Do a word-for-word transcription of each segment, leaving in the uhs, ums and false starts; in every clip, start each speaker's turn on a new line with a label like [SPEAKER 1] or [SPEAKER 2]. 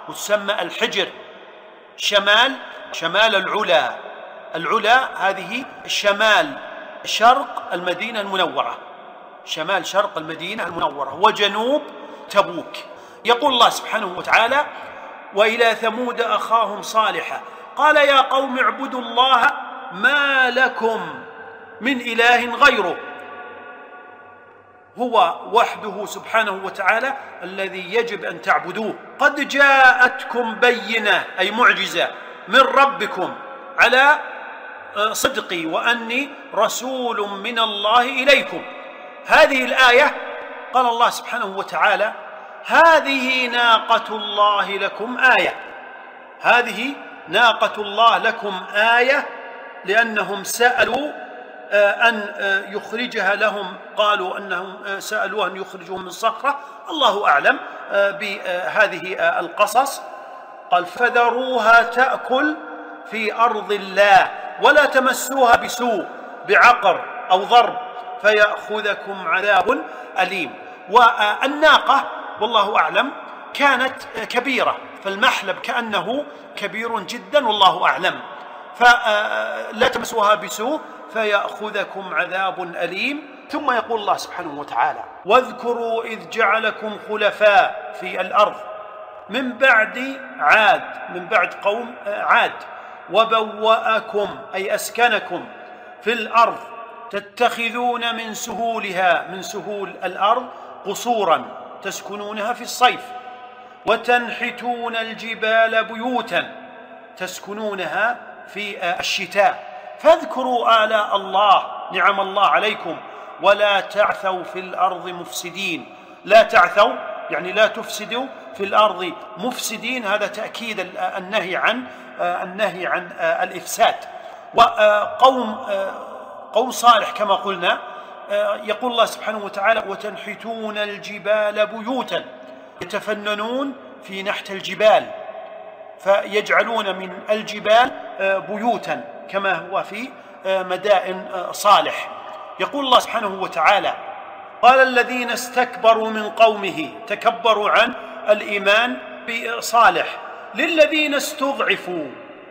[SPEAKER 1] وتسمى الحجر، شمال شمال العلا. العلا هذه شمال شرق المدينة المنورة، شمال شرق المدينة المنورة، وجنوب تبوك. يقول الله سبحانه وتعالى: وإلى ثمود أخاهم صالحا قال يا قوم اعبدوا الله ما لكم من إله غيره. هو وحده سبحانه وتعالى الذي يجب أن تعبدوه. قد جاءتكم بينة أي معجزة من ربكم على صدقي وأني رسول من الله إليكم. هذه الآية قال الله سبحانه وتعالى: هذه ناقة الله لكم آية. هذه ناقة الله لكم آية، لأنهم سألوا أن يخرجها لهم، قالوا أنهم سألوه أن يخرجهم من صخرة، الله أعلم بهذه القصص. قال: فذروها تأكل في أرض الله ولا تمسوها بسوء بعقر أو ضرب فيأخذكم عذاب أليم. والناقة والله أعلم كانت كبيرة، فالمحلب كأنه كبير جدا والله أعلم، فلا تمسوها بسوء فيأخذكم عذاب أليم. ثم يقول الله سبحانه وتعالى: واذكروا إذ جعلكم خلفاء في الأرض من بعد عاد، من بعد قوم عاد، وبوأكم أي أسكنكم في الأرض تتخذون من سهولها، من سهول الأرض قصورا تسكنونها في الصيف، وتنحتون الجبال بيوتا تسكنونها في الشتاء، فاذكروا آلاء الله نعم الله عليكم ولا تعثوا في الأرض مفسدين. لا تعثوا يعني لا تفسدوا في الأرض مفسدين، هذا تأكيد النهي عن النهي عن الإفساد. وقوم قوم صالح كما قلنا يقول الله سبحانه وتعالى: وتنحتون الجبال بيوتا، يتفننون في نحت الجبال فيجعلون من الجبال بيوتا كما هو في مدائن صالح. يقول الله سبحانه وتعالى: قال الذين استكبروا من قومه، تكبروا عن الإيمان بصالح، للذين استضعفوا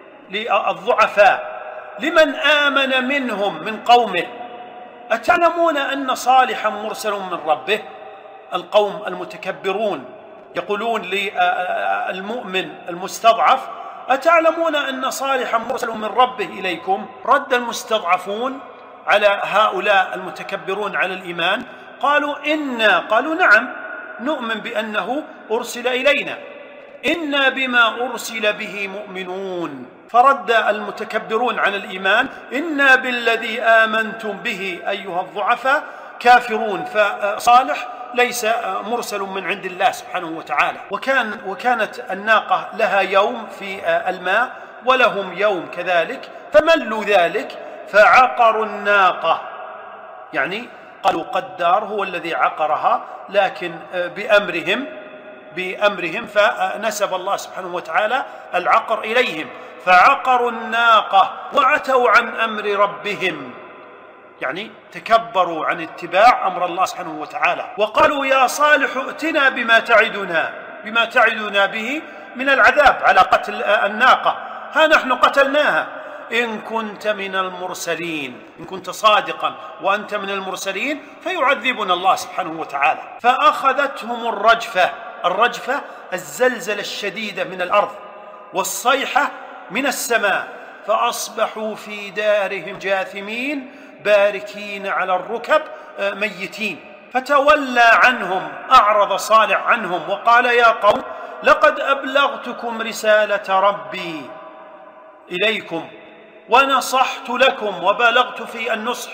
[SPEAKER 1] للضعفاء لمن آمن منهم من قومه أتعلمون أن صالحا مرسل من ربه. القوم المتكبرون يقولون للمؤمن المستضعف: أتعلمون أن صالحا مرسل من ربه إليكم. رد المستضعفون على هؤلاء المتكبرون على الإيمان قالوا: إنا قالوا نعم نؤمن بأنه أرسل إلينا، إنا بما أرسل به مؤمنون. فرد المتكبرون على الإيمان: إنا بالذي آمنتم به أيها الضعفاء كافرون، فصالح ليس مرسل من عند الله سبحانه وتعالى. وكان وكانت الناقة لها يوم في الماء ولهم يوم كذلك، فملوا ذلك فعقروا الناقة، يعني قالوا قدار هو الذي عقرها، لكن بأمرهم بأمرهم فنسب الله سبحانه وتعالى العقر إليهم، فعقروا الناقة وعتوا عن أمر ربهم، يعني تكبروا عن اتباع أمر الله سبحانه وتعالى. وقالوا: يا صالح ائتنا بما تعدنا بما تعدنا به من العذاب على قتل الناقة، ها نحن قتلناها، إن كنت من المرسلين، إن كنت صادقا وأنت من المرسلين فيعذبنا الله سبحانه وتعالى. فأخذتهم الرجفة، الرجفة الزلزلة الشديدة من الأرض، والصيحة من السماء، فأصبحوا في دارهم جاثمين باركين على الركب ميتين. فتولى عنهم، أعرض صالح عنهم وقال: يا قوم لقد أبلغتكم رسالة ربي إليكم ونصحت لكم وبلغت في النصح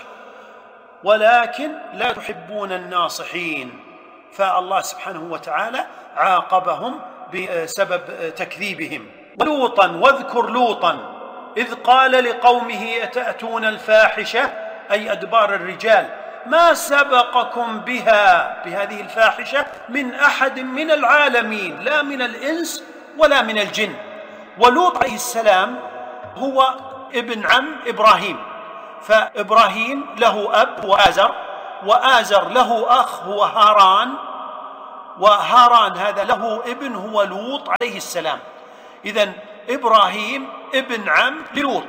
[SPEAKER 1] ولكن لا تحبون الناصحين. فالله سبحانه وتعالى عاقبهم بسبب تكذيبهم. ولوطا، واذكر لوطا إذ قال لقومه: أتأتون الفاحشة أي أدبار الرجال، ما سبقكم بها بهذه الفاحشة من أحد من العالمين، لا من الإنس ولا من الجن. ولوط عليه السلام هو ابن عم إبراهيم، فإبراهيم له أب وآزر، وآزر له أخ هو هاران، وهاران هذا له ابن هو لوط عليه السلام. إذن إبراهيم ابن عم للوط،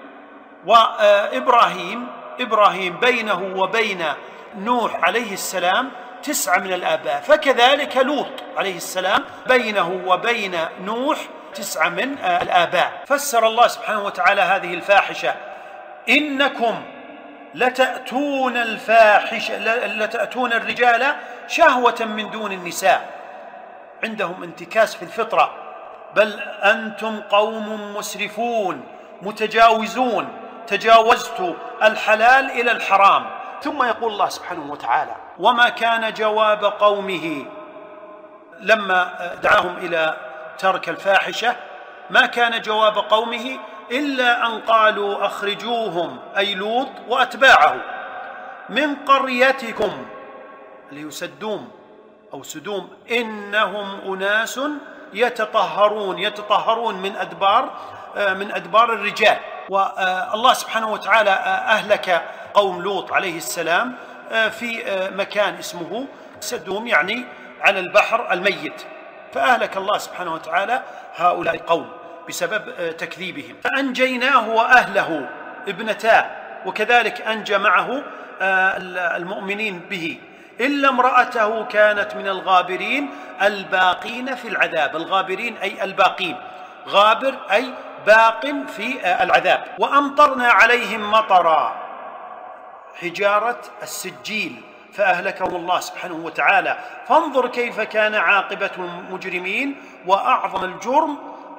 [SPEAKER 1] وإبراهيم إبراهيم بينه وبين نوح عليه السلام تسعة من الآباء، فكذلك لوط عليه السلام بينه وبين نوح تسعة من الآباء. فسر الله سبحانه وتعالى هذه الفاحشة: إنكم لتأتون الفاحشة لتأتون الرجال شهوة من دون النساء. عندهم انتكاس في الفطرة، بل أنتم قوم مسرفون متجاوزون، تجاوزت الحلال إلى الحرام. ثم يقول الله سبحانه وتعالى: وما كان جواب قومه لما دعاهم إلى ترك الفاحشة، ما كان جواب قومه إلا أن قالوا أخرجوهم، أي لوط وأتباعه، من قريتكم، اللي سدوم أو سدوم، إنهم أناس يتطهرون يتطهرون من أدبار من أدبار الرجال. والله سبحانه وتعالى أهلك قوم لوط عليه السلام في مكان اسمه سدوم، يعني على البحر الميت، فأهلك الله سبحانه وتعالى هؤلاء القوم بسبب تكذيبهم. فأنجيناه وأهله ابنتاه، وكذلك أنجى معه المؤمنين به، إلا امرأته كانت من الغابرين الباقين في العذاب. الغابرين أي الباقين، غابر أي باق في العذاب. وأمطرنا عليهم مطرا، حجارة السجيل، فأهلكهم الله سبحانه وتعالى. فانظر كيف كان عاقبة المجرمين. وأعظم الجرم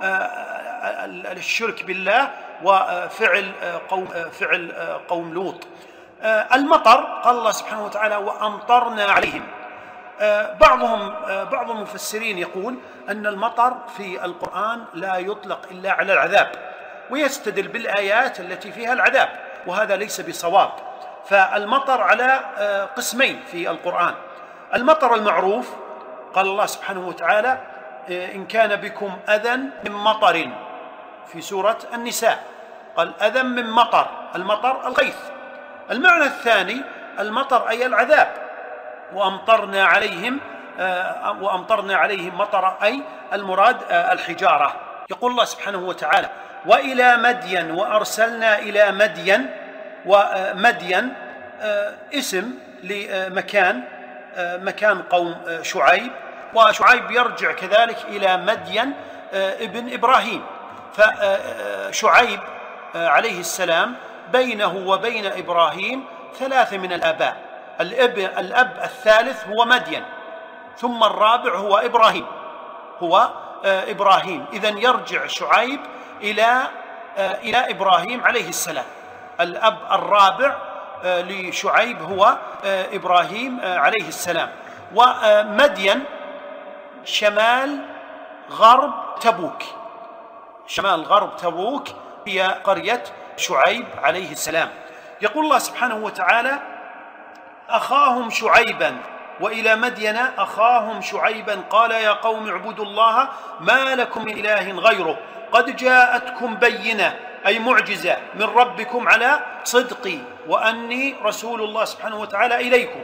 [SPEAKER 1] الشرك بالله وفعل قوم فعل قوم لوط. المطر، قال الله سبحانه وتعالى: وأمطرنا عليهم. بعضهم بعض المفسرين يقول أن المطر في القرآن لا يطلق إلا على العذاب، ويستدل بالآيات التي فيها العذاب، وهذا ليس بصواب. فالمطر على قسمين في القرآن: المطر المعروف، قال الله سبحانه وتعالى: إن كان بكم أذى من مطر، في سورة النساء قال أذى من مطر، المطر الغيث. المعنى الثاني المطر أي العذاب، وأمطرنا عليهم وأمطرنا عليهم مطر، أي المراد الحجارة. يقول الله سبحانه وتعالى: وإلى مدين وأرسلنا إلى مدين. ومدين اسم لمكان، مكان قوم شعيب، وشعيب يرجع كذلك إلى مدين ابن إبراهيم. فشعيب عليه السلام بينه وبين إبراهيم ثلاثة من الآباء، الأب, الأب الثالث هو مدين، ثم الرابع هو إبراهيم هو إبراهيم. إذن يرجع شعيب إلى إلى إبراهيم عليه السلام. الأب الرابع لشعيب هو إبراهيم عليه السلام. ومدين شمال غرب تبوك، شمال غرب تبوك هي قرية شعيب عليه السلام. يقول الله سبحانه وتعالى: أخاهم شعيبا، وإلى مدين أخاهم شعيبا قال يا قوم اعبدوا الله ما لكم من إله غيره قد جاءتكم بينة، أي معجزة من ربكم على صدقي وأني رسول الله سبحانه وتعالى إليكم،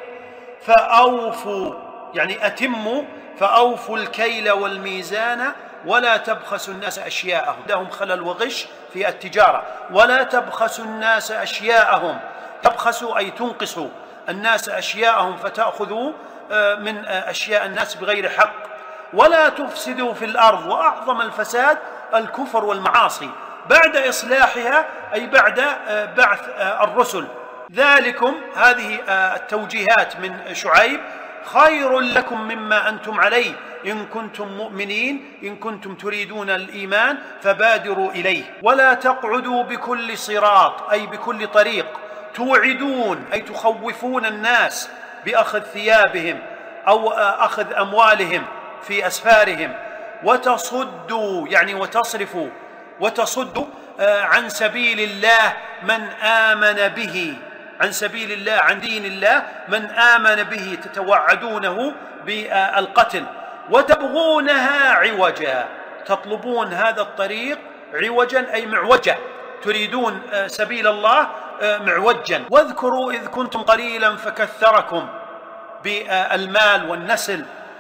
[SPEAKER 1] فأوفوا يعني أتموا، فأوفوا الكيل والميزان ولا تبخسوا الناس أشياءهم. لهم خلل وغش في التجارة. ولا تبخسوا الناس أشياءهم، تبخسوا أي تنقصوا الناس أشياءهم فتأخذوا من أشياء الناس بغير حق. ولا تفسدوا في الأرض، وأعظم الفساد الكفر والمعاصي بعد إصلاحها، أي بعد بعث الرسل. ذلكم، هذه التوجيهات من شعيب، خير لكم مما أنتم عليه إن كنتم مؤمنين، إن كنتم تريدون الإيمان فبادروا إليه. ولا تقعدوا بكل صراط، أي بكل طريق، توعدون أي تخوفون الناس بأخذ ثيابهم أو أخذ أموالهم في أسفارهم. وتصدوا يعني وتصرفوا، وتصدوا عن سبيل الله من آمن به، عن سبيل الله، عن دين الله من آمن به، تتوعدونه بالقتل. وتبغونها عوجا، تطلبون هذا الطريق عوجا أي معوجة، تريدون سبيل الله معوجا. واذكروا إذ كنتم قليلا فكثركم بالمال والنسل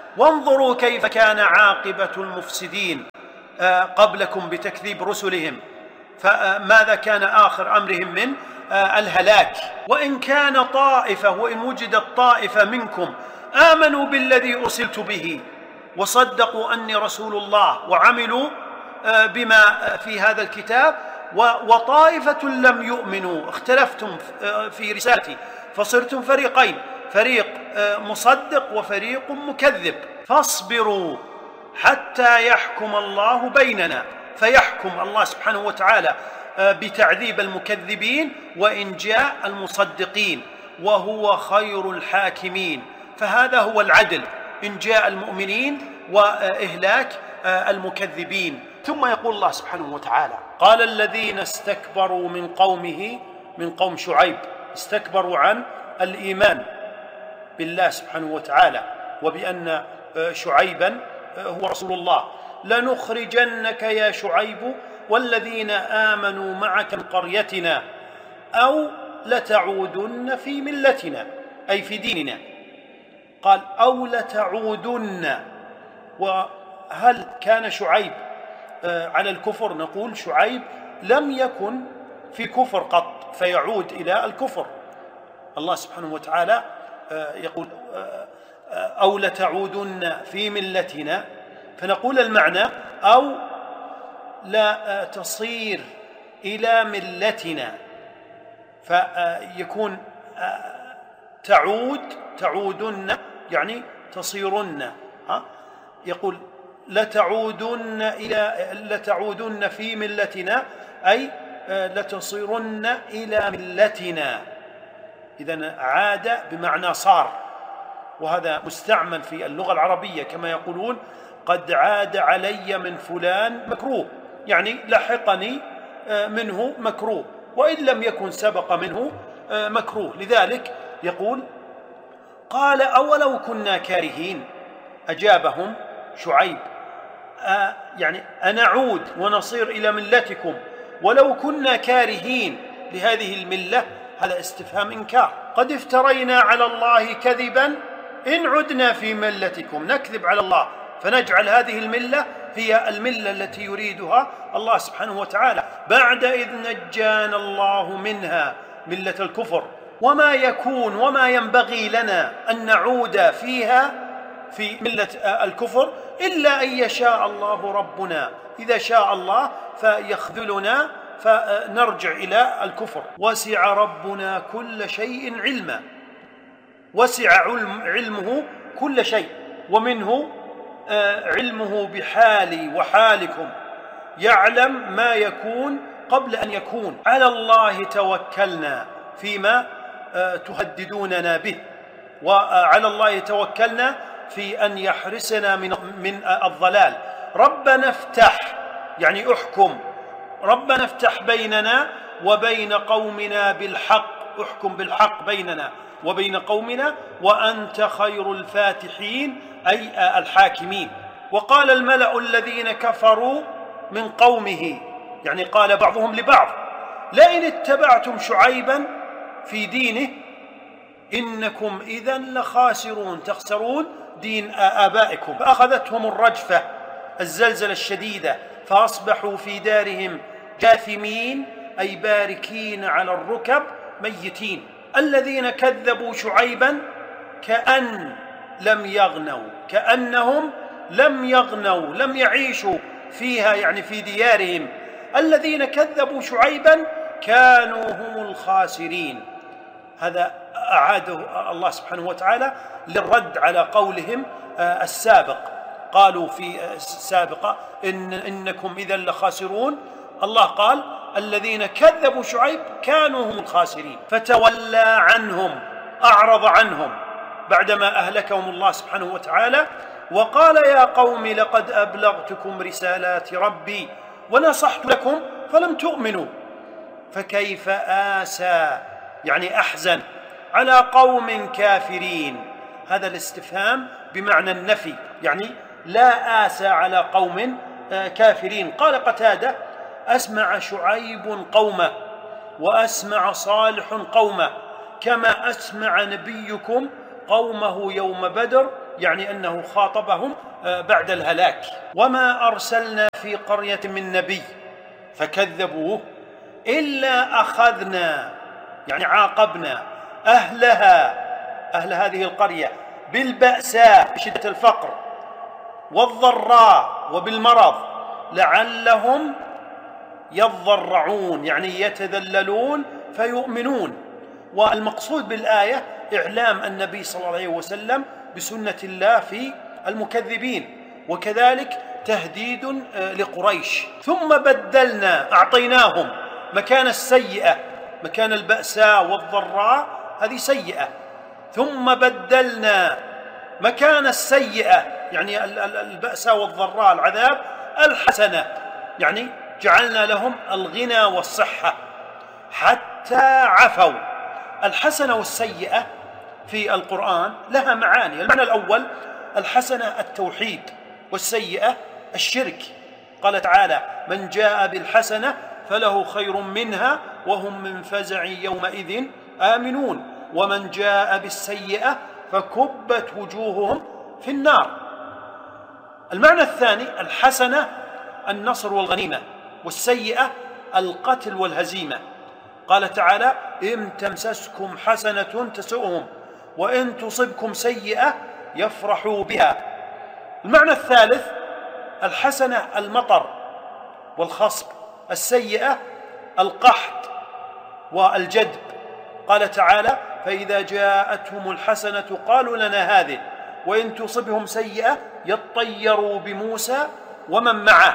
[SPEAKER 1] وانظروا كيف كان عاقبة المفسدين قبلكم بتكذيب رسلهم، فماذا كان آخر أمرهم من الهلاك. وإن كان طائفة وإن وجدت طائفة منكم آمنوا بالذي أرسلت به وصدقوا أني رسول الله وعملوا بما في هذا الكتاب، وطائفة لم يؤمنوا، اختلفتم في رسالتي فصرتم فريقين، فريق مصدق وفريق مكذب، فاصبروا حتى يحكم الله بيننا. فيحكم الله سبحانه وتعالى بتعذيب المكذبين وإن جاء المصدقين، وهو خير الحاكمين. فهذا هو العدل إن جاء المؤمنين وإهلاك المكذبين. ثم يقول الله سبحانه وتعالى: قال الذين استكبروا من قومه، من قوم شعيب، استكبروا عن الإيمان بالله سبحانه وتعالى وبأن شعيبا هو رسول الله: لنخرجنك يا شعيب والذين آمنوا معك من قريتنا أو لتعودن في ملتنا، أي في ديننا. قال: أو لتعودن. وهل كان شعيب على الكفر؟ نقول شعيب لم يكن في كفر قط فيعود إلى الكفر. الله سبحانه وتعالى يقول: أو لتعودن في ملتنا، فنقول المعنى أو لا تصير إلى ملتنا، فيكون تعود تعودن يعني تصيرن. يقول: لتعودن إلى لتعودن في ملتنا، أي لتصيرن إلى ملتنا. إذن عاد بمعنى صار، وهذا مستعمل في اللغة العربية كما يقولون: قد عاد علي من فلان مكروه، يعني لحقني منه مكروه وإن لم يكن سبق منه مكروه. لذلك يقول: قال أولو كنا كارهين. أجابهم شعيب: آه يعني أنعود ونصير إلى ملتكم ولو كنا كارهين لهذه الملة؟ هذا استفهام إنكار. قد افترينا على الله كذبا إن عدنا في ملتكم، نكذب على الله فنجعل هذه الملة هي الملة التي يريدها الله سبحانه وتعالى بعد إذ نجانا الله منها، ملة الكفر. وما يكون وما ينبغي لنا أن نعود فيها في ملة الكفر إلا أن يشاء الله ربنا. إذا شاء الله فيخذلنا فنرجع إلى الكفر. وسع ربنا كل شيء علما، وسع علم علمه كل شيء، ومنه علمه بحالي وحالكم، يعلم ما يكون قبل أن يكون. على الله توكلنا فيما تهددوننا به، وعلى الله توكلنا في أن يحرسنا من من الضلال. ربنا افتح يعني احكم، ربنا افتح بيننا وبين قومنا بالحق، احكم بالحق بيننا وبين قومنا وأنت خير الفاتحين أي الحاكمين. وقال الملأ الذين كفروا من قومه، يعني قال بعضهم لبعض: لئن اتبعتم شعيبا في دينه إنكم إذن لخاسرون، تخسرون دين آبائكم. فأخذتهم الرجفة، الزلزلة الشديدة، فأصبحوا في دارهم جاثمين أي باركين على الركب ميتين. الذين كذبوا شعيبا كأن لم يغنوا، كأنهم لم يغنوا، لم يعيشوا فيها يعني في ديارهم. الذين كذبوا شعيبا كانوا هم الخاسرين. هذا أعاده الله سبحانه وتعالى للرد على قولهم السابق. قالوا في السابقة إن إنكم إذا لخاسرون، الله قال الذين كذبوا شعيب كانوا هم الخاسرين. فتولى عنهم، أعرض عنهم بعدما أهلكهم الله سبحانه وتعالى، وقال: يا قوم لقد أبلغتكم رسالات ربي ونصحت لكم فلم تؤمنوا فكيف آسى يعني أحزن على قوم كافرين. هذا الاستفهام بمعنى النفي، يعني لا آسى على قوم كافرين. قال قتادة: أسمع شعيب قومه وأسمع صالح قومه كما أسمع نبيكم قومه يوم بدر يعني أنه خاطبهم بعد الهلاك. وما أرسلنا في قرية من نبي فكذبوه إلا أخذنا، يعني عاقبنا أهلها، أهل هذه القرية، بالبأساء بشدة الفقر، والضراء وبالمرض، لعلهم يضرعون، يعني يتذللون فيؤمنون. والمقصود بالآية إعلام النبي صلى الله عليه وسلم بسنة الله في المكذبين، وكذلك تهديد لقريش. ثم بدلنا، أعطيناهم مكان السيئة، مكان البأساء والضراء هذه سيئة، ثم بدلنا مكان السيئة يعني البأساء والضراء العذاب الحسنة، يعني جعلنا لهم الغنى والصحة حتى عفوا. الحسنة والسيئة في القرآن لها معاني. المعنى الأول الحسنة التوحيد، والسيئة الشرك. قال تعالى: من جاء بالحسنة فله خير منها وهم من فزع يومئذ آمنون، ومن جاء بالسيئة فكبت وجوههم في النار. المعنى الثاني الحسنة النصر والغنيمة، والسيئة القتل والهزيمة. قال تعالى: إن تمسسكم حسنة تسؤهم وإن تصبكم سيئة يفرحوا بها. المعنى الثالث الحسنة المطر والخصب، السيئة القحط والجدب. قال تعالى: فإذا جاءتهم الحسنة قالوا لنا هذه وإن تصبهم سيئة يطيروا بموسى ومن معه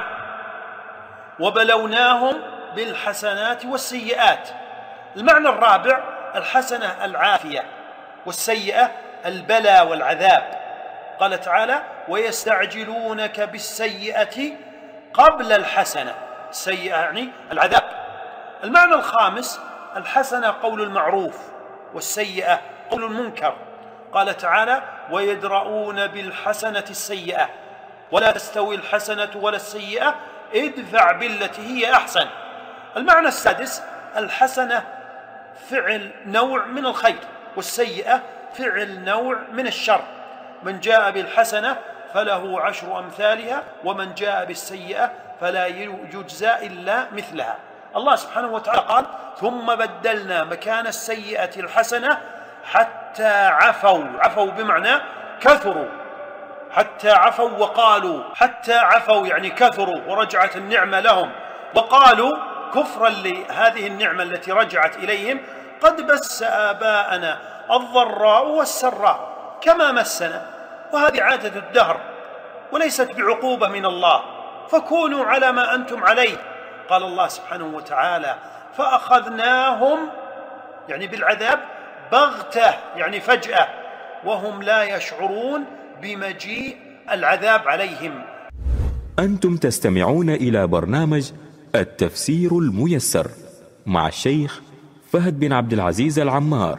[SPEAKER 1] وبلوناهم بالحسنات والسيئات. المعنى الرابع الحسنة العافية، والسيئة البلاء والعذاب. قال تعالى: ويستعجلونك بالسيئة قبل الحسنة، السيئة يعني العذاب. المعنى الخامس الحسنة قول المعروف، والسيئة قول المنكر. قال تعالى: ويدرؤون بالحسنة السيئة ولا تستوي الحسنة ولا السيئة ادفع بالتي هي أحسن. المعنى السادس الحسنة فعل نوع من الخير، والسيئة فعل نوع من الشر. من جاء بالحسنة فله عشر أمثالها ومن جاء بالسيئة فلا يجزى إلا مثلها. الله سبحانه وتعالى قال: ثم بدلنا مكان السيئة الحسنة حتى عفوا. عفوا بمعنى كثروا، حتى عفوا وقالوا، حتى عفوا يعني كثروا ورجعت النعمة لهم، وقالوا كفرا لهذه النعمة التي رجعت إليهم: قد مس آباءنا الضراء والسراء كما مسنا. وهذه عادة الدهر وليست بعقوبة من الله، فكونوا على ما أنتم عليه. قال الله سبحانه وتعالى: فأخذناهم يعني بالعذاب بغتة يعني فجأة وهم لا يشعرون بمجيء العذاب عليهم.
[SPEAKER 2] أنتم تستمعون إلى برنامج التفسير الميسر مع الشيخ فهد بن عبد العزيز العمار.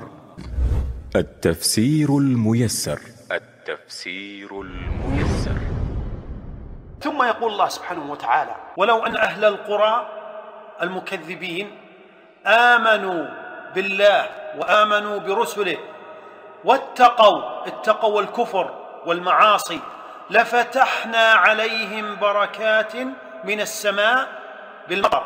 [SPEAKER 2] التفسير الميسر. التفسير الميسر.
[SPEAKER 1] ثم يقول الله سبحانه وتعالى: ولو أن أهل القرى المكذبين آمنوا بالله وآمنوا برسله واتقوا، اتقوا الكفر والمعاصي، لفتحنا عليهم بركات من السماء بالمطر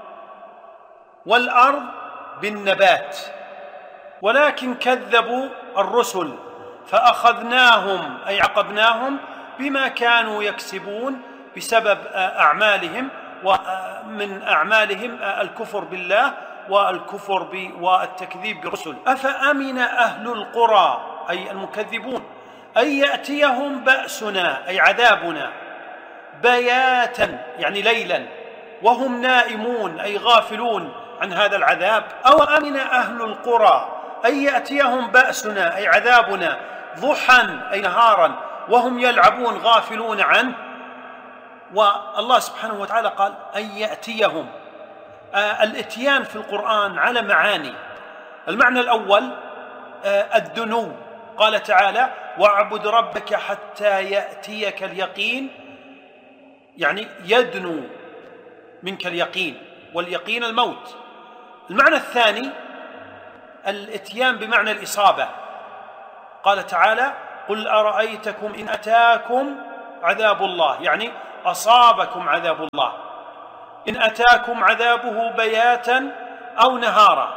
[SPEAKER 1] والأرض بالنبات، ولكن كذبوا الرسل فأخذناهم أي عقبناهم بما كانوا يكسبون بسبب أعمالهم، ومن أعمالهم الكفر بالله والكفر والتكذيب بالرسل. أفأمن أهل القرى أي المكذبون أن يأتيهم بأسنا أي عذابنا بياتا يعني ليلا وهم نائمون أي غافلون عن هذا العذاب؟ أو أمن أهل القرى أن يأتيهم بأسنا أي عذابنا ضحى أي نهارا وهم يلعبون غافلون عنه؟ والله سبحانه وتعالى قال أن يأتيهم. آه الاتيان في القرآن على معاني. المعنى الأول آه الدنو. قال تعالى: واعبد ربك حتى يأتيك اليقين، يعني يدنو منك اليقين، واليقين الموت. المعنى الثاني الاتيان بمعنى الإصابة. قال تعالى: قل أرأيتكم إن أتاكم عذاب الله، يعني أصابكم عذاب الله، إن أتاكم عذابه بياتا أو نهارا.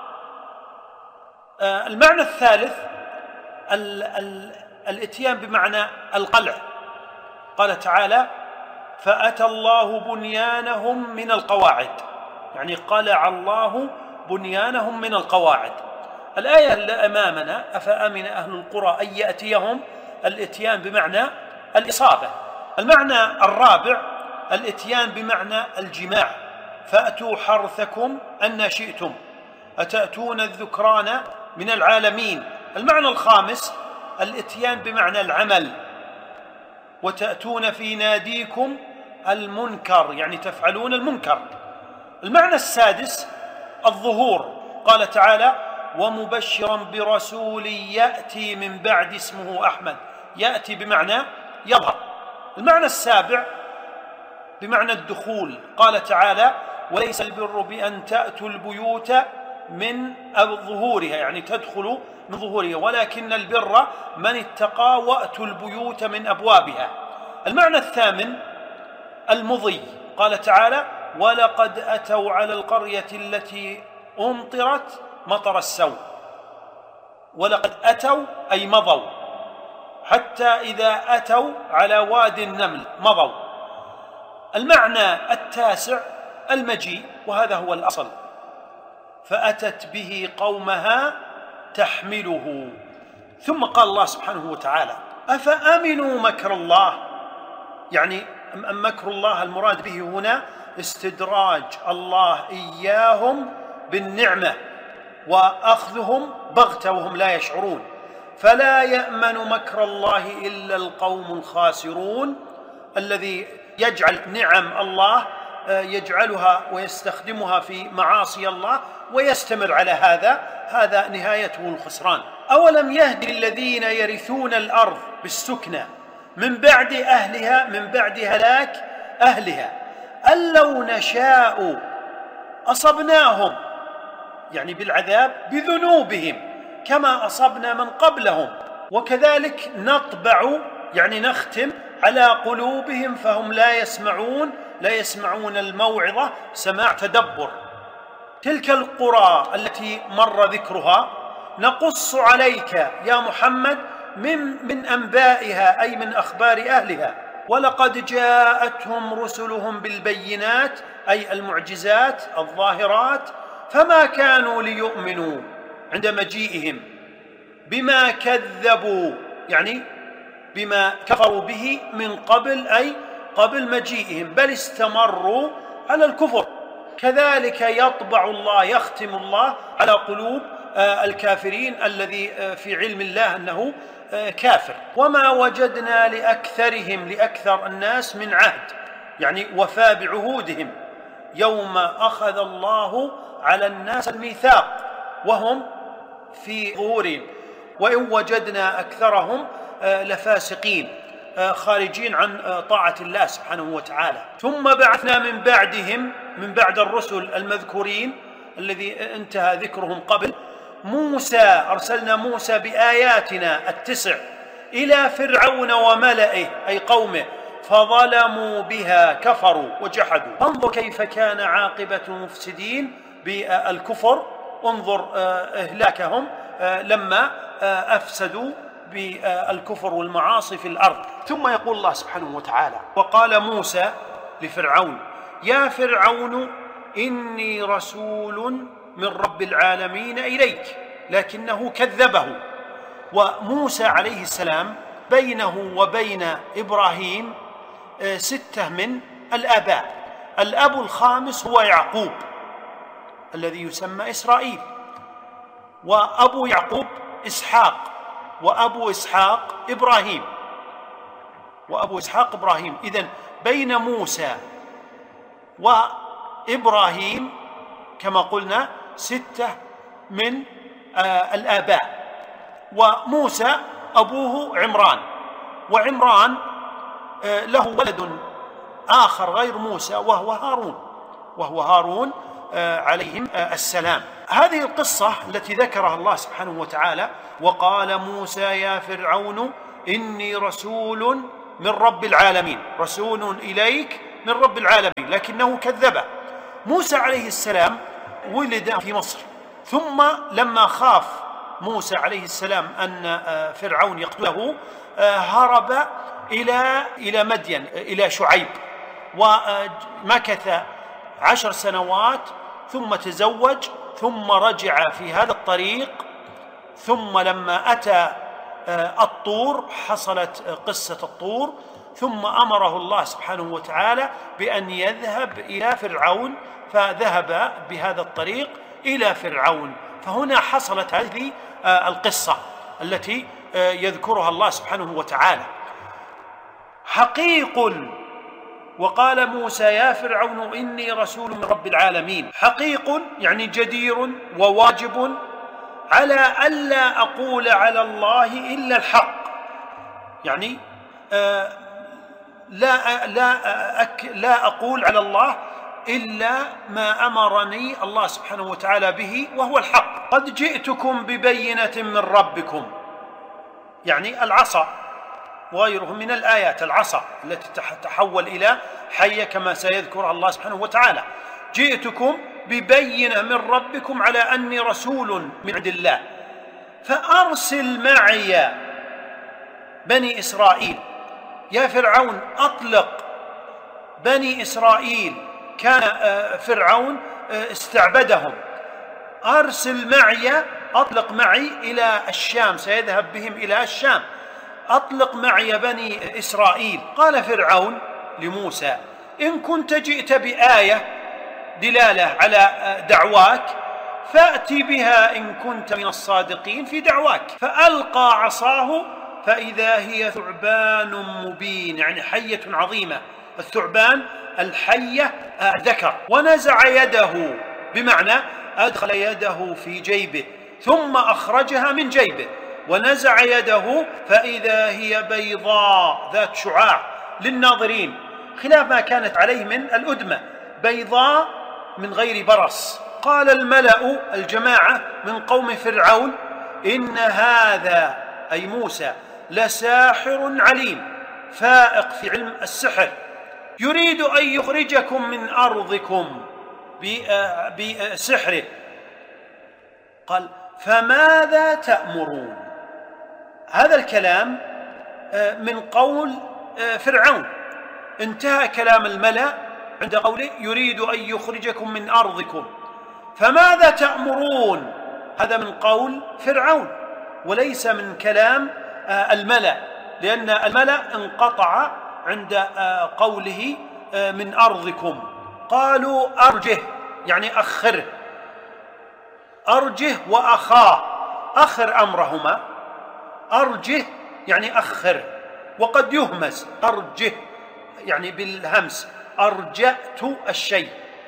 [SPEAKER 1] المعنى الثالث ال ال الاتيان بمعنى القلع. قال تعالى: فأتى الله بنيانهم من القواعد، يعني قلع الله بنيانهم من القواعد. الآية اللي أمامنا: أفأمن أهل القرى أن يأتيهم، الاتيان بمعنى الإصابة. المعنى الرابع الاتيان بمعنى الجماع: فأتوا حرثكم أن شئتم أتأتون الذكران من العالمين. المعنى الخامس الاتيان بمعنى العمل: وتأتون في ناديكم المنكر، يعني تفعلون المنكر. المعنى السادس الظهور. قال تعالى: ومبشرا برسول يأتي من بعد اسمه أحمد. يأتي بمعنى يظهر. المعنى السابع بمعنى الدخول. قال تعالى: وليس البر بأن تأتوا البيوت من ظهورها، يعني تدخلوا من ظهورها، ولكن البر من اتقى وأتوا البيوت من أبوابها. المعنى الثامن المضي. قال تعالى: ولقد أتوا على القرية التي أمطرت مطر السوء. ولقد أتوا أي مضوا، حتى إذا أتوا على وادي النمل مضوا. المعنى التاسع المجيء، وهذا هو الأصل: فأتت به قومها تحمله. ثم قال الله سبحانه وتعالى: أفأمنوا مكر الله، يعني مكر الله المراد به هنا استدراج الله إياهم بالنعمة وأخذهم بغتة وهم لا يشعرون. فلا يأمن مكر الله إلا القوم الخاسرون، الذي يجعل نعم الله يجعلها ويستخدمها في معاصي الله ويستمر على هذا، هذا نهايته الخسران. أولم يهد للذين يرثون الأرض بالسكنى من بعد أهلها من بعد هلاك أهلها أن لو نشاء أصبناهم، يعني بالعذاب بذنوبهم كما أصبنا من قبلهم، وكذلك نطبع، يعني نختم على قلوبهم فهم لا يسمعون لا يسمعون الموعظة سماع تدبر. تلك القرى التي مر ذكرها نقص عليك يا محمد من من أنبائها، أي من أخبار أهلها. ولقد جاءتهم رسلهم بالبينات، أي المعجزات الظاهرات، فما كانوا ليؤمنوا عند مجيئهم بما كذبوا، يعني بما كفروا به من قبل، أي قبل مجيئهم، بل استمروا على الكفر. كذلك يطبع الله، يختم الله على قلوب الكافرين الذي في علم الله أنه كافر. وما وجدنا لأكثرهم لأكثر الناس من عهد، يعني وفاء بعهودهم يوم أخذ الله على الناس الميثاق وهم في ظهورهم، وإن وجدنا أكثرهم لفاسقين خارجين عن طاعة الله سبحانه وتعالى. ثم بعثنا من بعدهم، من بعد الرسل المذكورين الذي انتهى ذكرهم قبل، موسى، أرسلنا موسى بآياتنا التسع إلى فرعون وملئه، أي قومه، فظلموا بها، كفروا وجحدوا. انظر كيف كان عاقبة المفسدين بالكفر، انظر إهلاكهم لما أفسدوا بالكفر والمعاصي في الأرض. ثم يقول الله سبحانه وتعالى: وقال موسى لفرعون: يا فرعون إني رسول من رب العالمين إليك، لكنه كذبه. وموسى عليه السلام بينه وبين إبراهيم ستة من الآباء. الأب الخامس هو يعقوب الذي يسمى إسرائيل، وأبو يعقوب إسحاق، وأبو إسحاق إبراهيم، وأبو إسحاق إبراهيم. إذن بين موسى وإبراهيم كما قلنا ستة من آه الآباء. وموسى أبوه عمران، وعمران آه له ولد آخر غير موسى وهو هارون، وهو هارون آه عليهم آه السلام. هذه القصة التي ذكرها الله سبحانه وتعالى: وقال موسى يا فرعون إني رسول من رب العالمين، رسول إليك من رب العالمين، لكنه كذب. موسى عليه السلام ولد في مصر، ثم لما خاف موسى عليه السلام أن فرعون يقتله هرب إلى إلى مدين إلى شعيب، ومكث عشر سنوات ثم تزوج، ثم رجع في هذا الطريق. ثم لما أتى الطور حصلت قصة الطور، ثم أمره الله سبحانه وتعالى بأن يذهب إلى فرعون، فذهب بهذا الطريق إلى فرعون. فهنا حصلت هذه القصة التي يذكرها الله سبحانه وتعالى. حقيق وقال موسى يا فرعون إني رسول من رب العالمين. حقيق يعني جدير وواجب على ألا أقول على الله إلا الحق، يعني آه لا لا أك لا أقول على الله إلا ما أمرني الله سبحانه وتعالى به، وهو الحق. قد جئتكم ببينة من ربكم، يعني العصا وغيره من الآيات، العصا التي تحول إلى حية كما سيذكر الله سبحانه وتعالى. جئتكم ببينة من ربكم على أني رسول من عند الله، فأرسل معي بني إسرائيل. يا فرعون أطلق بني إسرائيل، كان فرعون استعبدهم. أرسل معي، أطلق معي إلى الشام، سيذهب بهم إلى الشام. أطلق معي بني إسرائيل. قال فرعون لموسى إن كنت جئت بآية دلالة على دعواك فأت بها إن كنت من الصادقين في دعواك. فألقى عصاه فإذا هي ثعبان مبين، يعني حية عظيمة. الثعبان الحية ذكر. ونزع يده، بمعنى أدخل يده في جيبه ثم أخرجها من جيبه. ونزع يده فإذا هي بيضاء ذات شعاع للناظرين، خلاف ما كانت عليه من الأدمة، بيضاء من غير برص. قال الملأ الجماعة من قوم فرعون إن هذا أي موسى لساحر عليم، فائق في علم السحر، يريد أن يخرجكم من أرضكم بسحره. قال فماذا تأمرون؟ هذا الكلام من قول فرعون. انتهى كلام الملأ عند قوله يريد أن يخرجكم من أرضكم. فماذا تأمرون؟ هذا من قول فرعون وليس من كلام الملأ، لأن الملأ انقطع عند قوله من أرضكم. قالوا أرجه يعني أخره، أرجه وأخاه، أخر أمرهما. أرجه يعني أخر، وقد يهمس أرجه يعني بالهمس، أرجأت الشيء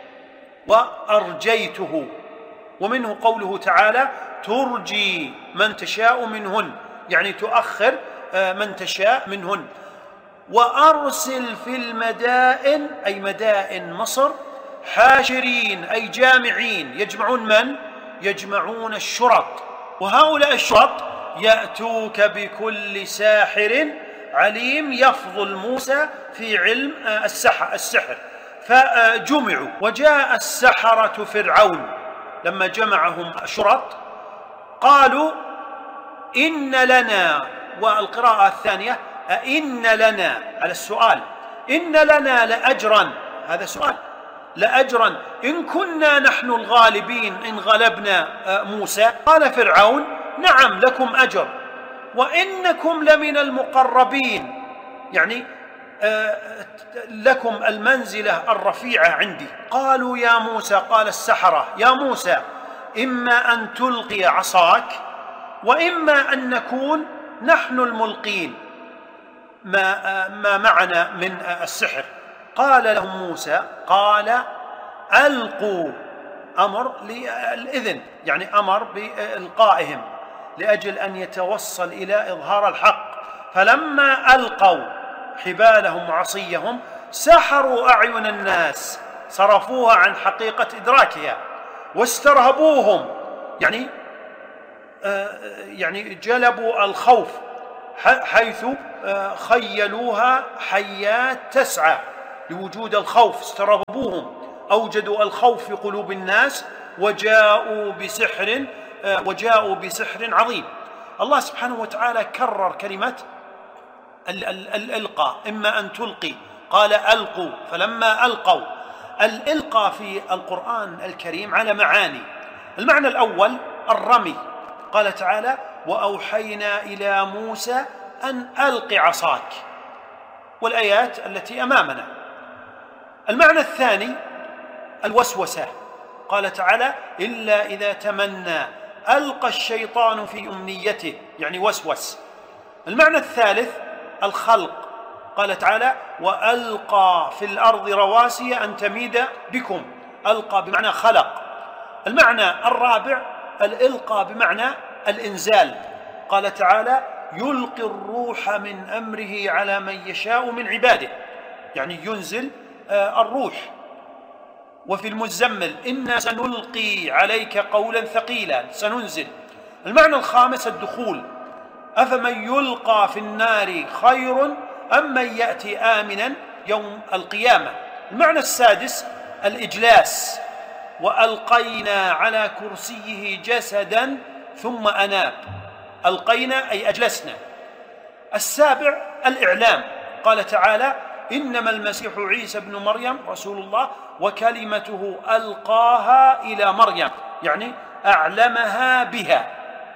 [SPEAKER 1] وأرجيته. ومنه قوله تعالى ترجي من تشاء منهن، يعني تؤخر من تشاء منهن. وأرسل في المدائن أي مدائن مصر حاشرين أي جامعين، يجمعون من؟ يجمعون الشرط. وهؤلاء الشرط يأتوك بكل ساحر عليم، يفضل موسى في علم السحر. فجمعوا. وجاء السحرة فرعون لما جمعهم الشرط قالوا إن لنا، والقراءة الثانية أئن لنا على السؤال، إن لنا لأجرا، هذا سؤال، لأجرا إن كنا نحن الغالبين إن غلبنا موسى. قال فرعون نعم لكم أجر وإنكم لمن المقربين، يعني لكم المنزلة الرفيعة عندي. قالوا يا موسى، قال السحرة يا موسى إما أن تلقي عصاك وإما أن نكون نحن الملقين ما, ما معنا من السحر. قال لهم موسى قال ألقوا، أمر للإذن، يعني أمر بإلقائهم لأجل أن يتوصل إلى إظهار الحق. فلما ألقوا حبالهم وعصيهم سحروا أعين الناس، صرفوها عن حقيقة إدراكها، واسترهبوهم، يعني يعني جلبوا الخوف حيث خيلوها حيات تسعى لوجود الخوف، استرهبوهم، أوجدوا الخوف في قلوب الناس وجاءوا بسحر وجاءوا بسحر عظيم. الله سبحانه وتعالى كرر كلمة الإلقاء، إما أن تلقي، قال ألقوا، فلما ألقوا. الإلقاء في القرآن الكريم على معاني. المعنى الأول الرمي، قال تعالى وأوحينا إلى موسى أن ألق عصاك، والآيات التي أمامنا. المعنى الثاني الوسوسة، قال تعالى إلا إذا تمنى ألقى الشيطان في أمنيته، يعني وسوس. المعنى الثالث الخلق، قال تعالى وألقى في الأرض رواسي أن تميد بكم، ألقى بمعنى خلق. المعنى الرابع الإلقى بمعنى الإنزال، قال تعالى يلقي الروح من أمره على من يشاء من عباده، يعني ينزل الروح. وفي المزمل إنا سنلقي عليك قولا ثقيلا، سننزل. المعنى الخامس الدخول، أفمن يلقى في النار خير أم من يأتي آمنا يوم القيامة. المعنى السادس الإجلاس، وألقينا على كرسيه جسدا ثم أناب، ألقينا أي أجلسنا. السابع الإعلام، قال تعالى إنما المسيح عيسى ابن مريم رسول الله وكلمته ألقاها إلى مريم، يعني أعلمها بها،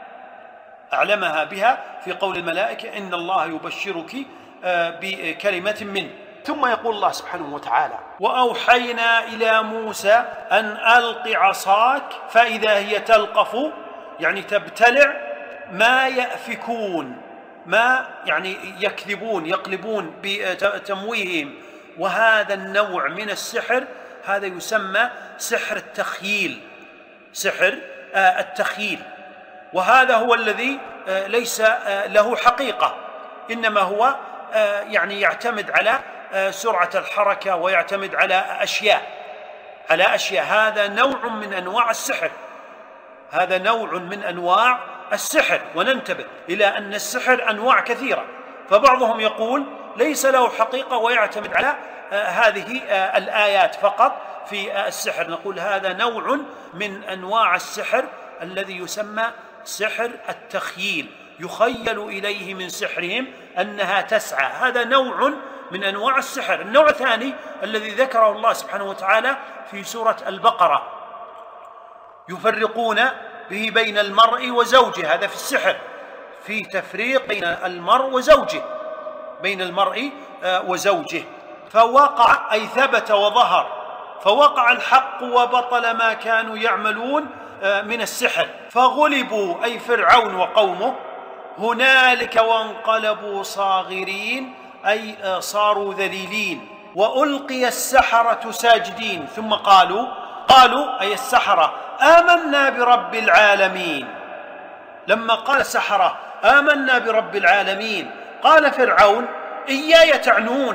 [SPEAKER 1] أعلمها بها في قول الملائكة إن الله يبشرك بكلمة منه. ثم يقول الله سبحانه وتعالى وأوحينا إلى موسى أن ألق عصاك فإذا هي تلقف، يعني تبتلع ما يأفكون، ما يعني يكذبون يقلبون بتمويههم. وهذا النوع من السحر هذا يسمى سحر التخييل، سحر التخييل. وهذا هو الذي ليس له حقيقة، إنما هو يعني يعتمد على سرعة الحركة ويعتمد على أشياء على أشياء هذا نوع من أنواع السحر، هذا نوع من أنواع السحر. وننتبه إلى أن السحر أنواع كثيرة، فبعضهم يقول ليس له حقيقة ويعتمد على هذه الآيات فقط في السحر. نقول هذا نوع من أنواع السحر الذي يسمى سحر التخييل، يخيل إليه من سحرهم أنها تسعى، هذا نوع من أنواع السحر. النوع الثاني الذي ذكره الله سبحانه وتعالى في سورة البقرة، يفرقون به بين المرء وزوجه، هذا في السحر، في تفريق بين المرء وزوجه، بين المرء وزوجه. فوقع أي ثبت وظهر، فوقع الحق وبطل ما كانوا يعملون من السحر. فغلبوا أي فرعون وقومه هنالك وانقلبوا صاغرين أي صاروا ذليلين. وألقي السحرة ساجدين ثم قالوا قالوا أي السحرة آمنا برب العالمين. لما قال السحرة آمنا برب العالمين قال فرعون إياي تعنون،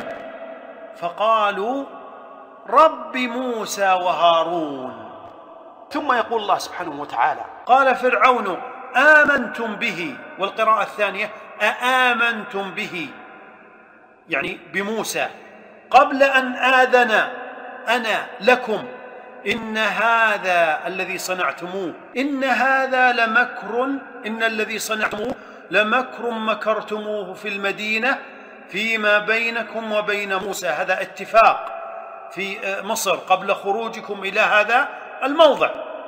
[SPEAKER 1] فقالوا رب موسى وهارون. ثم يقول الله سبحانه وتعالى قال فرعون آمنتم به، والقراءة الثانية أآمنتم به يعني بموسى قبل أن آذن أنا لكم إن هذا الذي صنعتموه إن هذا لمكر إن الذي صنعتموه لمكر مكرتموه في المدينة فيما بينكم وبين موسى. هذا اتفاق في مصر قبل خروجكم إلى هذا الموضع،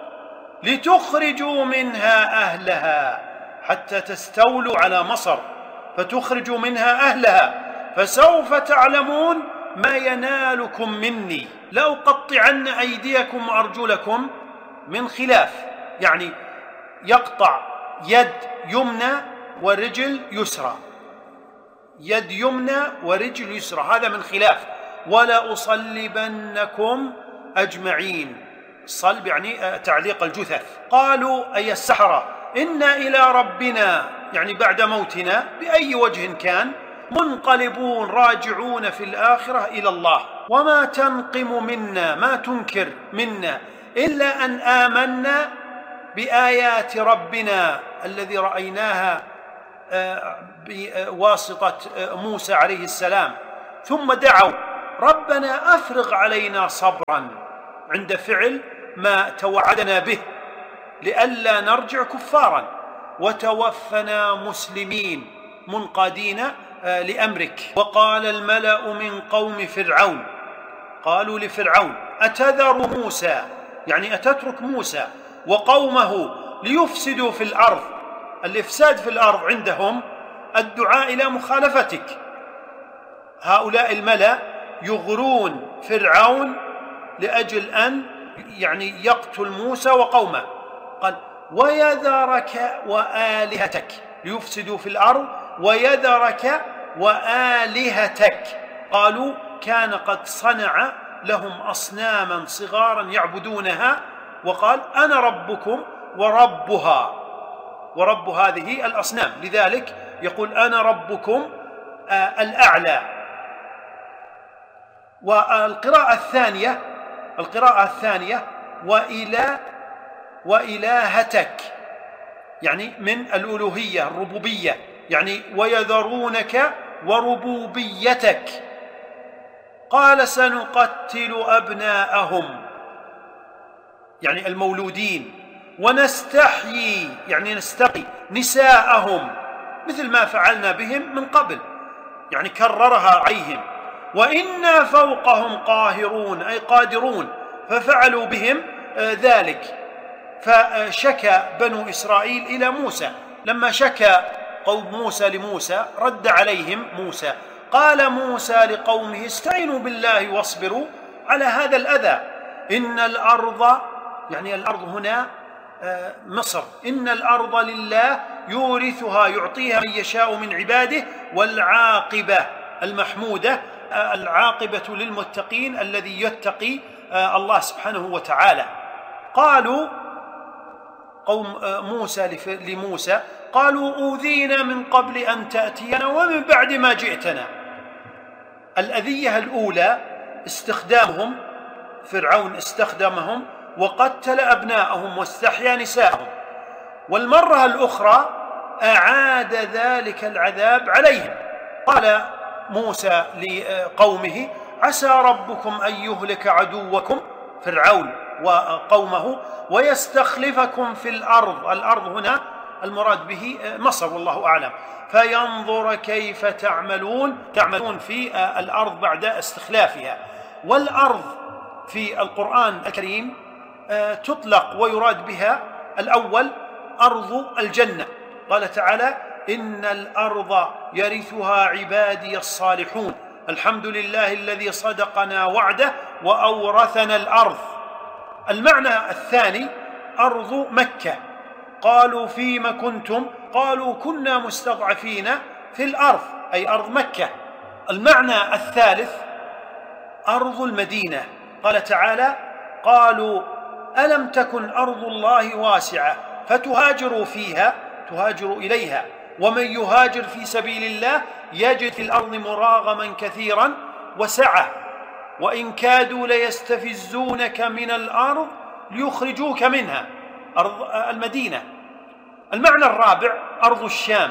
[SPEAKER 1] لتخرجوا منها أهلها حتى تستولوا على مصر فتخرجوا منها أهلها فسوف تعلمون ما ينالكم مني لأقطعن أيديكم وأرجلكم من خلاف، يعني يقطع يد يمنى ورجل يسرى، يد يمنى ورجل يسرى، هذا من خلاف. ولا أصلبنكم أجمعين، الصلب يعني تعليق الجثث. قالوا أي السحرة إنا إلى ربنا يعني بعد موتنا بأي وجه كان منقلبون راجعون في الآخرة إلى الله. وما تنقم منا ما تنكر منا إلا أن آمنا بآيات ربنا الذي رأيناها بواسطة موسى عليه السلام، ثم دعوا ربنا أفرغ علينا صبرا عند فعل ما توعدنا به لئلا نرجع كفارا، وتوفنا مسلمين منقادين لأمرك. وقال الملأ من قوم فرعون، قالوا لفرعون أتذر موسى، يعني أتترك موسى وقومه ليفسدوا في الأرض. الإفساد في الأرض عندهم الدعاء إلى مخالفتك. هؤلاء الملأ يغرون فرعون لأجل أن يعني يقتل موسى وقومه. قال ويذرك وآلهتك، ليفسدوا في الأرض ويذرك وآلهتك. قالوا كان قد صنع لهم أصناما صغارا يعبدونها، وقال أنا ربكم وربها، ورب هذه الأصنام، لذلك يقول أنا ربكم الأعلى. والقراءة الثانية القراءة الثانية وإله وإلهتك، يعني من الألوهية الربوبية، يعني ويذرونك وربوبيتك. قال سنقتل أبناءهم، يعني المولودين، ونستحيي يعني نستقي نساءهم مثل ما فعلنا بهم من قبل، يعني كررها عليهم. وإنا فوقهم قاهرون أي قادرون، ففعلوا بهم ذلك. فشكى بنو إسرائيل إلى موسى، لما شكى قوم موسى لموسى رد عليهم موسى، قال موسى لقومه استعينوا بالله واصبروا على هذا الأذى، إن الأرض، يعني الأرض هنا مصر، إن الأرض لله يورثها يعطيها من يشاء من عباده، والعاقبة المحمودة، العاقبة للمتقين الذي يتقي الله سبحانه وتعالى. قالوا قوم موسى لموسى قالوا أوذينا من قبل أن تأتينا ومن بعد ما جئتنا. الأذية الأولى استخدامهم، فرعون استخدمهم وقتل أبناءهم واستحيا نساءهم، والمرة الأخرى أعاد ذلك العذاب عليهم. قال موسى لقومه عسى ربكم أن يهلك عدوكم فرعون وقومه ويستخلفكم في الأرض. الأرض هنا المراد به مصر والله أعلم، فينظر كيف تعملون تعملون في الأرض بعد استخلافها. والأرض في القرآن الكريم تطلق ويراد بها الأول أرض الجنة، قال تعالى إن الأرض يرثها عبادي الصالحون الحمد لله الذي صدقنا وعده وأورثنا الأرض. المعنى الثاني أرض مكة، قالوا فيما كنتم قالوا كنا مستضعفين في الأرض أي أرض مكة. المعنى الثالث أرض المدينة، قال تعالى قالوا ألم تكن أرض الله واسعة فتهاجروا فيها تهاجروا إليها ومن يهاجر في سبيل الله يجد في الأرض مراغما كثيرا وسعة وإن كادوا ليستفزونك من الأرض ليخرجوك منها، أرض المدينة. المعنى الرابع أرض الشام،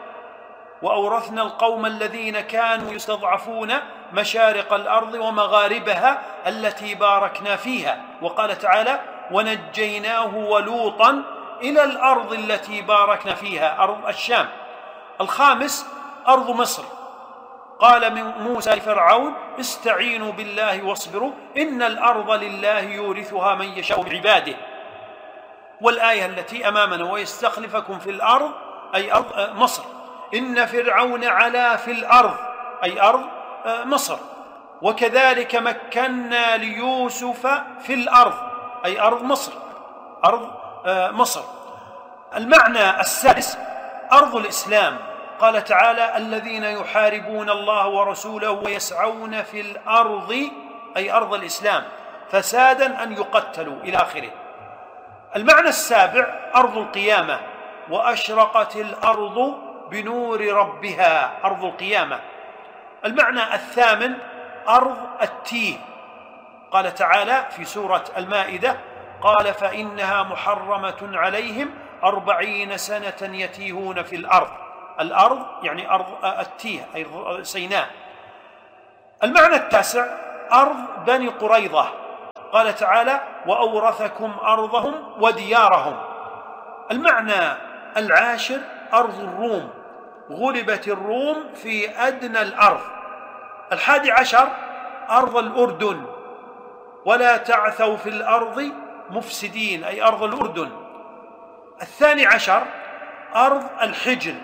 [SPEAKER 1] وأورثنا القوم الذين كانوا يستضعفون مشارق الأرض ومغاربها التي باركنا فيها، وقال تعالى ونجيناه ولوطا إلى الأرض التي باركنا فيها أرض الشام. الخامس أرض مصر، قال من موسى لفرعون استعينوا بالله واصبروا إن الأرض لله يورثها من يشاء من عباده. والآية التي أمامنا ويستخلفكم في الأرض أي أرض مصر، إن فرعون علا في الأرض أي أرض مصر، وكذلك مكنا ليوسف في الأرض أي أرض مصر أرض مصر. المعنى السادس أرض الإسلام، قال تعالى الذين يحاربون الله ورسوله ويسعون في الأرض أي أرض الإسلام فسادا أن يقتلوا إلى آخره. المعنى السابع أرض القيامة، وأشرقت الأرض بنور ربها أرض القيامة. المعنى الثامن أرض التيه، قال تعالى في سورة المائدة قال فإنها محرمة عليهم أربعين سنة يتيهون في الأرض. الأرض يعني أرض التيه أي سيناء. المعنى التاسع أرض بني قريظة، قال تعالى وأورثكم أرضهم وديارهم. المعنى العاشر أرض الروم، غلبت الروم في أدنى الأرض. الحادي عشر أرض الأردن، ولا تعثوا في الأرض مفسدين أي أرض الأردن. الثاني عشر أرض الحجر،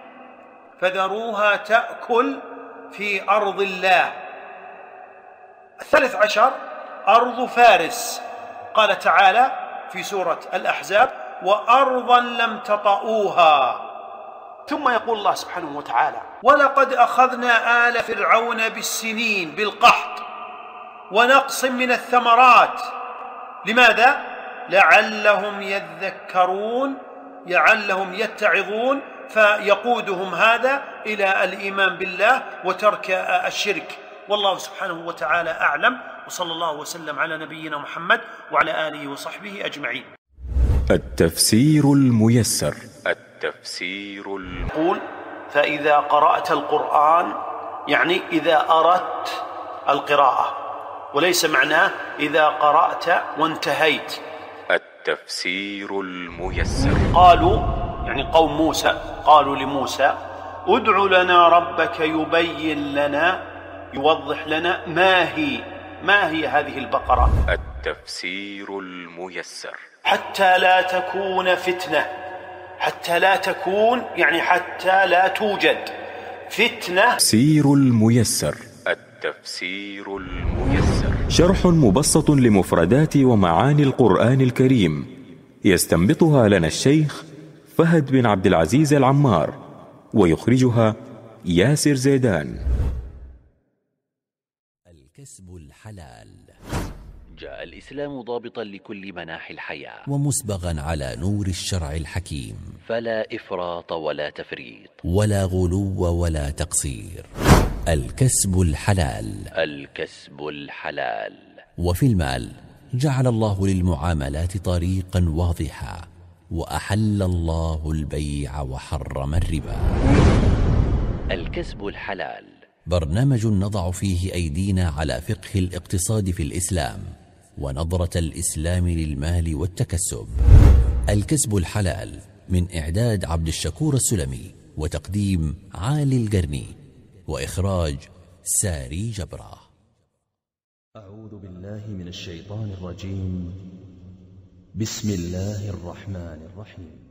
[SPEAKER 1] فذروها تأكل في أرض الله. الثالث عشر أرض فارس، قال تعالى في سورة الأحزاب وأرضا لم تطئوها. ثم يقول الله سبحانه وتعالى ولقد أخذنا آل فرعون بالسنين بالقحط ونقص من الثمرات. لماذا؟ لعلهم يذكرون، لعلهم يتعظون، فيقودهم هذا إلى الإيمان بالله وترك الشرك. والله سبحانه وتعالى أعلم، وصلى الله وسلم على نبينا محمد وعلى آله وصحبه أجمعين.
[SPEAKER 2] التفسير الميسر. التفسير الم...
[SPEAKER 1] يقول فإذا قرأت القرآن يعني إذا أردت القراءة، وليس معناه إذا قرأت وانتهيت.
[SPEAKER 2] التفسير الميسر.
[SPEAKER 1] قالوا يعني قوم موسى قالوا لموسى ادع لنا ربك يبين لنا يوضح لنا ما هي ما هي هذه البقرة.
[SPEAKER 2] التفسير الميسر.
[SPEAKER 1] حتى لا تكون فتنة، حتى لا تكون يعني حتى لا توجد فتنة.
[SPEAKER 2] التفسير الميسر. التفسير الميسر شرح مبسط لمفردات ومعاني القرآن الكريم، يستنبطها لنا الشيخ فهد بن عبد العزيز العمار، ويخرجها ياسر زيدان.
[SPEAKER 3] الكسب الحلال.
[SPEAKER 4] جاء الإسلام ضابطا لكل مناحي الحياة
[SPEAKER 3] ومسبغا على نور الشرع الحكيم،
[SPEAKER 4] فلا إفراط ولا تفريط
[SPEAKER 3] ولا غلو ولا تقصير. الكسب الحلال.
[SPEAKER 4] الكسب الحلال.
[SPEAKER 3] وفي المال جعل الله للمعاملات طريقا واضحا، وأحل الله البيع وحرم الربا.
[SPEAKER 4] الكسب الحلال
[SPEAKER 3] برنامج نضع فيه أيدينا على فقه الاقتصاد في الإسلام ونظرة الإسلام للمال والتكسب. الكسب الحلال من إعداد عبد الشكور السلمي، وتقديم عالي القرني، وإخراج ساري جبرة.
[SPEAKER 5] أعوذ بالله من الشيطان الرجيم. بسم الله الرحمن الرحيم.